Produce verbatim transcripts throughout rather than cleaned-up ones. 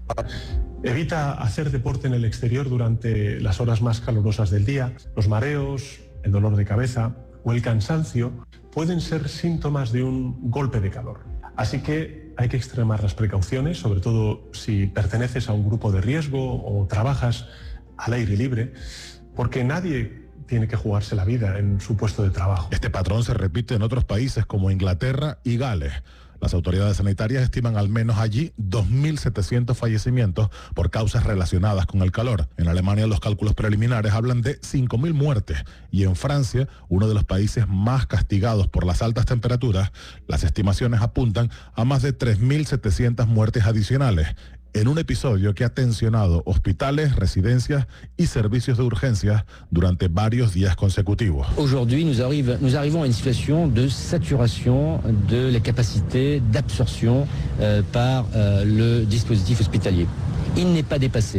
Evita hacer deporte en el exterior durante las horas más calurosas del día. Los mareos, el dolor de cabeza o el cansancio pueden ser síntomas de un golpe de calor. Así que hay que extremar las precauciones, sobre todo si perteneces a un grupo de riesgo o trabajas al aire libre, porque nadie tiene que jugarse la vida en su puesto de trabajo. Este patrón se repite en otros países como Inglaterra y Gales. Las autoridades sanitarias estiman al menos allí dos mil setecientos fallecimientos por causas relacionadas con el calor. En Alemania los cálculos preliminares hablan de cinco mil muertes y en Francia, uno de los países más castigados por las altas temperaturas, las estimaciones apuntan a más de tres mil setecientas muertes adicionales, en un episodio que ha tensionado hospitales, residencias y servicios de urgencias durante varios días consecutivos. Aujourd'hui, nous, arrive, nous arrivons à une situation de saturation de la capacité d'absorption euh, par euh, le dispositif hospitalier. Il n'est pas dépassé.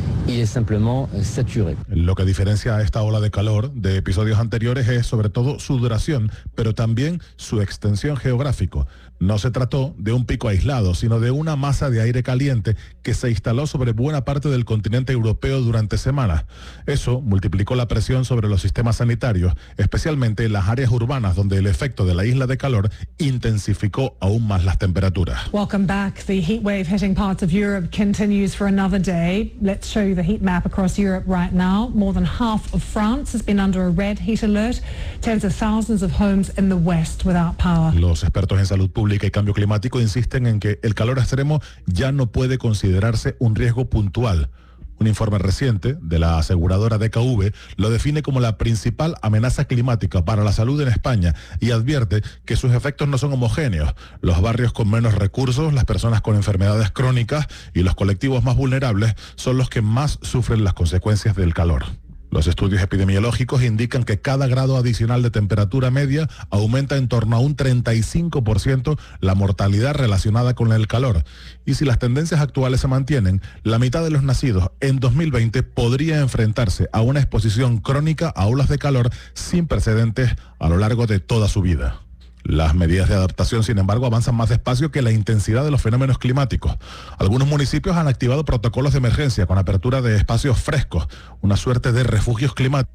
Y es simplemente saturé. Lo que diferencia a esta ola de calor de episodios anteriores es sobre todo su duración, pero también su extensión geográfica. No se trató de un pico aislado, sino de una masa de aire caliente que se instaló sobre buena parte del continente europeo durante semanas. Eso multiplicó la presión sobre los sistemas sanitarios, especialmente en las áreas urbanas donde el efecto de la isla de calor intensificó aún más las temperaturas. Welcome back. The heat wave hitting parts of Europe continues for another day. Let's show you the heat map across Europe right now. More than half of France has been under a red heat alert. Tens of thousands of homes in the west without power. Los expertos en salud pública y cambio climático insisten en que el calor extremo ya no puede considerarse un riesgo puntual. Un informe reciente de la aseguradora D K V lo define como la principal amenaza climática para la salud en España y advierte que sus efectos no son homogéneos. Los barrios con menos recursos, las personas con enfermedades crónicas y los colectivos más vulnerables son los que más sufren las consecuencias del calor. Los estudios epidemiológicos indican que cada grado adicional de temperatura media aumenta en torno a un treinta y cinco por ciento la mortalidad relacionada con el calor. Y si las tendencias actuales se mantienen, la mitad de los nacidos en dos mil veinte podría enfrentarse a una exposición crónica a olas de calor sin precedentes a lo largo de toda su vida. Las medidas de adaptación, sin embargo, avanzan más despacio que la intensidad de los fenómenos climáticos. Algunos municipios han activado protocolos de emergencia con apertura de espacios frescos, una suerte de refugios climáticos.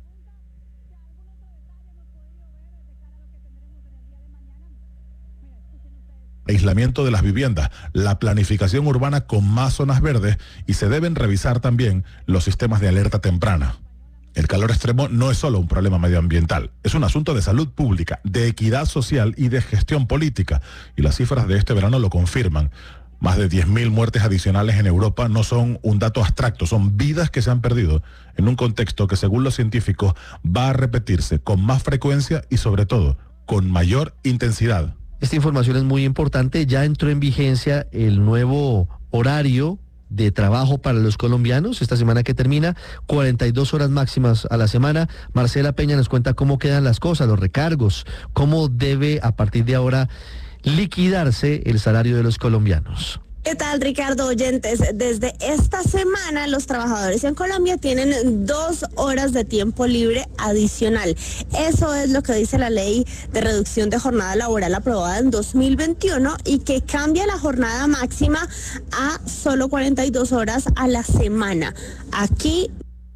Aislamiento de las viviendas, la planificación urbana con más zonas verdes y se deben revisar también los sistemas de alerta temprana. El calor extremo no es solo un problema medioambiental, es un asunto de salud pública, de equidad social y de gestión política. Y las cifras de este verano lo confirman. Más de diez mil muertes adicionales en Europa no son un dato abstracto, son vidas que se han perdido en un contexto que, según los científicos, va a repetirse con más frecuencia y, sobre todo, con mayor intensidad. Esta información es muy importante. Ya entró en vigencia el nuevo horario de trabajo para los colombianos, esta semana que termina, cuarenta y dos horas máximas a la semana. Marcela Peña nos cuenta cómo quedan las cosas, los recargos, cómo debe a partir de ahora liquidarse el salario de los colombianos. ¿Qué tal, Ricardo? Oyentes, desde esta semana los trabajadores en Colombia tienen dos horas de tiempo libre adicional. Eso es lo que dice la ley de reducción de jornada laboral aprobada en dos mil veintiuno y que cambia la jornada máxima a solo cuarenta y dos horas a la semana. Aquí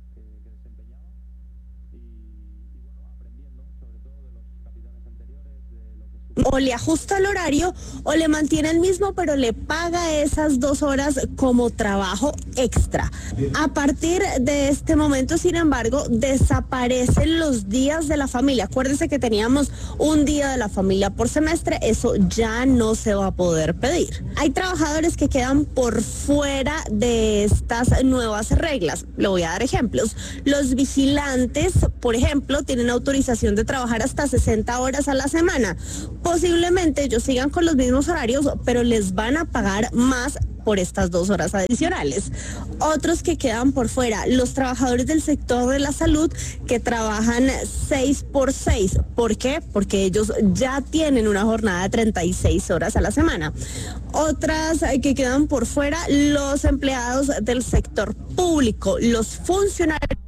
o le ajusta el horario o le mantiene el mismo, pero le paga esas dos horas como trabajo extra. A partir de este momento, sin embargo, desaparecen los días de la familia. Acuérdense que teníamos un día de la familia por semestre, eso ya no se va a poder pedir. Hay trabajadores que quedan por fuera de estas nuevas reglas. Le voy a dar ejemplos. Los vigilantes, por ejemplo, tienen autorización de trabajar hasta sesenta horas a la semana. Posiblemente ellos sigan con los mismos horarios, pero les van a pagar más por estas dos horas adicionales. Otros que quedan por fuera, los trabajadores del sector de la salud que trabajan seis por seis. ¿Por qué? Porque ellos ya tienen una jornada de treinta y seis horas a la semana. Otras que quedan por fuera, los empleados del sector público, los funcionarios.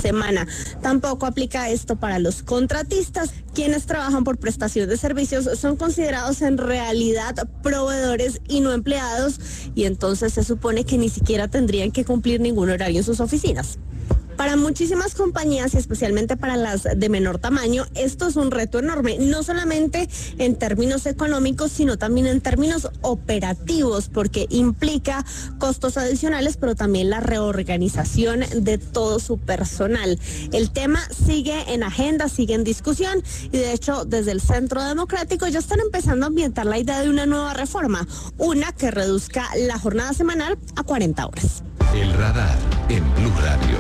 semana. Tampoco aplica esto para los contratistas. Quienes trabajan por prestación de servicios son considerados en realidad proveedores y no empleados, y entonces se supone que ni siquiera tendrían que cumplir ningún horario en sus oficinas. Para muchísimas compañías y especialmente para las de menor tamaño, esto es un reto enorme, no solamente en términos económicos, sino también en términos operativos, porque implica costos adicionales, pero también la reorganización de todo su personal. El tema sigue en agenda, sigue en discusión, y de hecho desde el Centro Democrático ya están empezando a ambientar la idea de una nueva reforma, una que reduzca la jornada semanal a cuarenta horas. El radar en Blue Radio.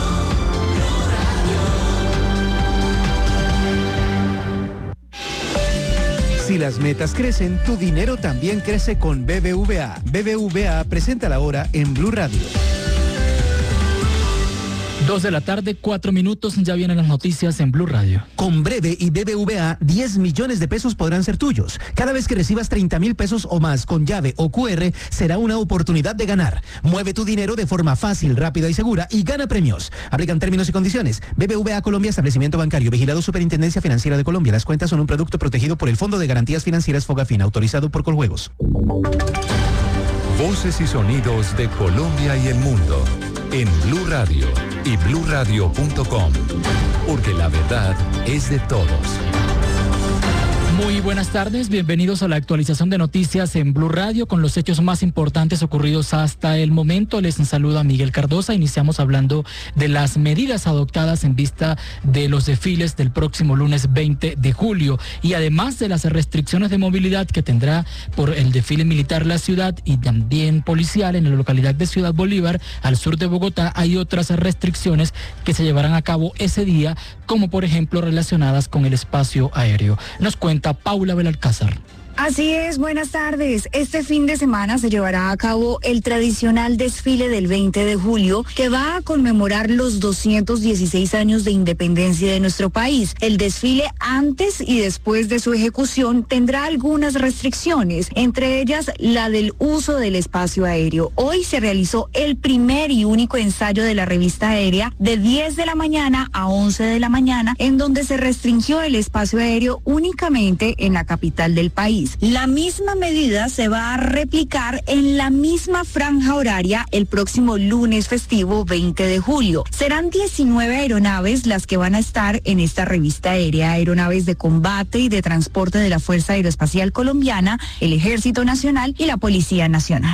Si las metas crecen, tu dinero también crece con B B V A. B B V A presenta la hora en Blue Radio. Dos de la tarde, cuatro minutos, ya vienen las noticias en Blue Radio. Con Breve y B B V A, diez millones de pesos podrán ser tuyos. Cada vez que recibas treinta mil pesos o más con llave o cu erre, será una oportunidad de ganar. Mueve tu dinero de forma fácil, rápida y segura y gana premios. Aplican términos y condiciones. B B V A Colombia, establecimiento bancario, vigilado Superintendencia Financiera de Colombia. Las cuentas son un producto protegido por el Fondo de Garantías Financieras Fogafín, autorizado por Coljuegos. Voces y sonidos de Colombia y el mundo en Blue Radio y blue radio punto com, porque la verdad es de todos. Muy buenas tardes, bienvenidos a la actualización de noticias en Blue Radio con los hechos más importantes ocurridos hasta el momento. Les saluda Miguel Cardosa. Iniciamos hablando de las medidas adoptadas en vista de los desfiles del próximo lunes veinte de julio y además de las restricciones de movilidad que tendrá por el desfile militar la ciudad y también policial en la localidad de Ciudad Bolívar, al sur de Bogotá. Hay otras restricciones que se llevarán a cabo ese día, como por ejemplo relacionadas con el espacio aéreo. Nos cuenta Paula Belalcázar. Así es, buenas tardes. Este fin de semana se llevará a cabo el tradicional desfile del veinte de julio que va a conmemorar los doscientos dieciséis años de independencia de nuestro país. El desfile antes y después de su ejecución tendrá algunas restricciones, entre ellas la del uso del espacio aéreo. Hoy se realizó el primer y único ensayo de la revista aérea de diez de la mañana a once de la mañana, en donde se restringió el espacio aéreo únicamente en la capital del país. La misma medida se va a replicar en la misma franja horaria el próximo lunes festivo veinte de julio. Serán diecinueve aeronaves las que van a estar en esta revista aérea, aeronaves de combate y de transporte de la Fuerza Aeroespacial Colombiana, el Ejército Nacional y la Policía Nacional.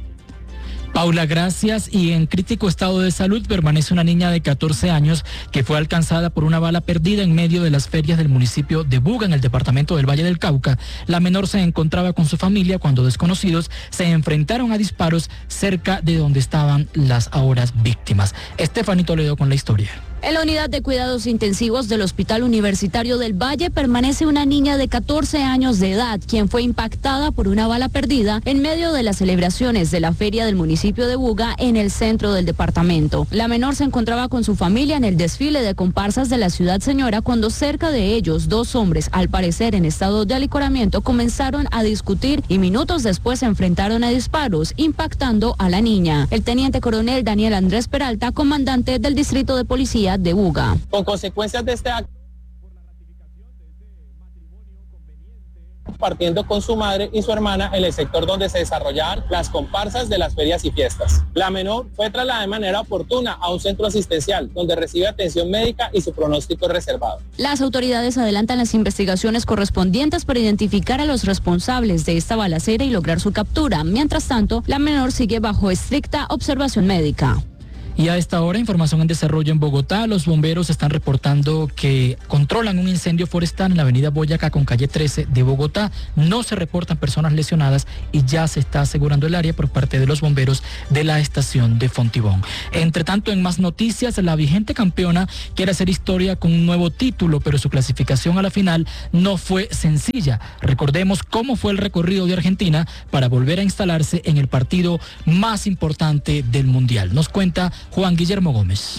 Paula, gracias. Y en crítico estado de salud permanece una niña de catorce años que fue alcanzada por una bala perdida en medio de las ferias del municipio de Buga, en el departamento del Valle del Cauca. La menor se encontraba con su familia cuando desconocidos se enfrentaron a disparos cerca de donde estaban las ahora víctimas. Estefanía Toledo con la historia. En la unidad de cuidados intensivos del Hospital Universitario del Valle permanece una niña de catorce años de edad, quien fue impactada por una bala perdida en medio de las celebraciones de la feria del municipio de Buga en el centro del departamento. La menor se encontraba con su familia en el desfile de comparsas de la Ciudad Señora cuando cerca de ellos dos hombres, al parecer en estado de alicoramiento, comenzaron a discutir y minutos después se enfrentaron a disparos, impactando a la niña. El teniente coronel Daniel Andrés Peralta, comandante del distrito de policía de Buga. Con consecuencias de este acto, partiendo con su madre y su hermana en el sector donde se desarrollaban las comparsas de las ferias y fiestas. La menor fue trasladada de manera oportuna a un centro asistencial donde recibe atención médica y su pronóstico es reservado. Las autoridades adelantan las investigaciones correspondientes para identificar a los responsables de esta balacera y lograr su captura. Mientras tanto, la menor sigue bajo estricta observación médica. Y a esta hora, información en desarrollo en Bogotá. Los bomberos están reportando que controlan un incendio forestal en la avenida Boyacá con calle trece de Bogotá. No se reportan personas lesionadas y ya se está asegurando el área por parte de los bomberos de la estación de Fontibón. Entre tanto, en más noticias, la vigente campeona quiere hacer historia con un nuevo título, pero su clasificación a la final no fue sencilla. Recordemos cómo fue el recorrido de Argentina para volver a instalarse en el partido más importante del Mundial. Nos cuenta Juan Guillermo Gómez.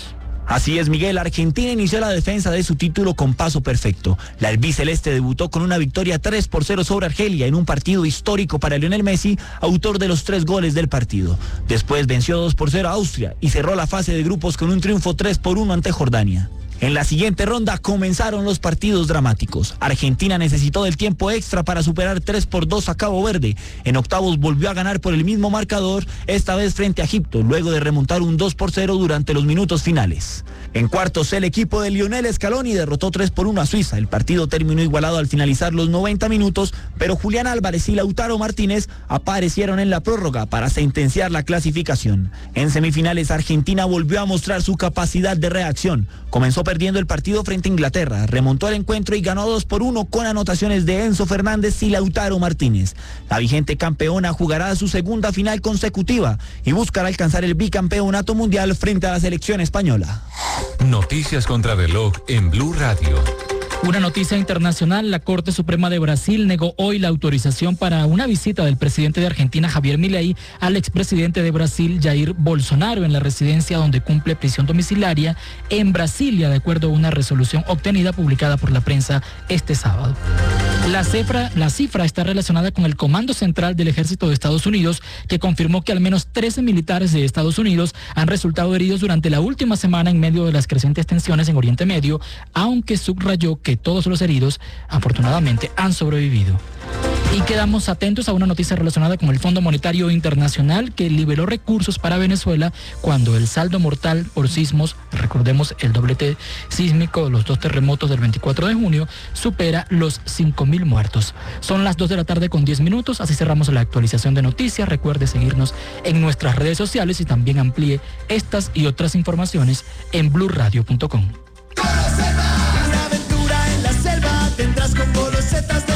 Así es, Miguel. Argentina inició la defensa de su título con paso perfecto. La albiceleste debutó con una victoria tres por cero sobre Argelia en un partido histórico para Lionel Messi, autor de los tres goles del partido. Después venció dos por cero a Austria y cerró la fase de grupos con un triunfo tres por uno ante Jordania. En la siguiente ronda comenzaron los partidos dramáticos. Argentina necesitó del tiempo extra para superar tres por dos a Cabo Verde. En octavos volvió a ganar por el mismo marcador, esta vez frente a Egipto, luego de remontar un dos por cero durante los minutos finales. En cuartos, el equipo de Lionel Scaloni derrotó tres por uno a Suiza. El partido terminó igualado al finalizar los noventa minutos, pero Julián Álvarez y Lautaro Martínez aparecieron en la prórroga para sentenciar la clasificación. En semifinales, Argentina volvió a mostrar su capacidad de reacción. Comenzó perdiendo el partido frente a Inglaterra, remontó el encuentro y ganó dos por uno con anotaciones de Enzo Fernández y Lautaro Martínez. La vigente campeona jugará su segunda final consecutiva y buscará alcanzar el bicampeonato mundial frente a la selección española. Noticias contra reloj en Blue Radio. Una noticia internacional, la Corte Suprema de Brasil negó hoy la autorización para una visita del presidente de Argentina, Javier Milei, al expresidente de Brasil, Jair Bolsonaro, en la residencia donde cumple prisión domiciliaria en Brasilia, de acuerdo a una resolución obtenida publicada por la prensa este sábado. La cifra, la cifra está relacionada con el Comando Central del Ejército de Estados Unidos, que confirmó que al menos trece militares de Estados Unidos han resultado heridos durante la última semana en medio de las crecientes tensiones en Oriente Medio, aunque subrayó que todos los heridos, afortunadamente, han sobrevivido. Y quedamos atentos a una noticia relacionada con el Fondo Monetario Internacional, que liberó recursos para Venezuela cuando el saldo mortal por sismos, recordemos el doblete sísmico, los dos terremotos del veinticuatro de junio, supera los cinco mil muertos. Son las dos de la tarde con diez minutos, así cerramos la actualización de noticias. Recuerde seguirnos en nuestras redes sociales y también amplíe estas y otras informaciones en blue radio punto com. Tendrás con bolosetas de